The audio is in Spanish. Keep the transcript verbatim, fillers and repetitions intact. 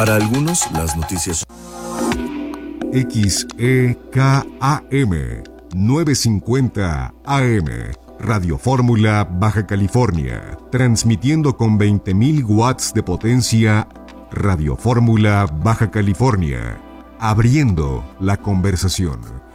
Para algunos, las noticias. X E K A M novecientos cincuenta A M, Radio Fórmula, Baja California, transmitiendo con veinte mil watts de potencia. Radio Fórmula, Baja California, abriendo la conversación.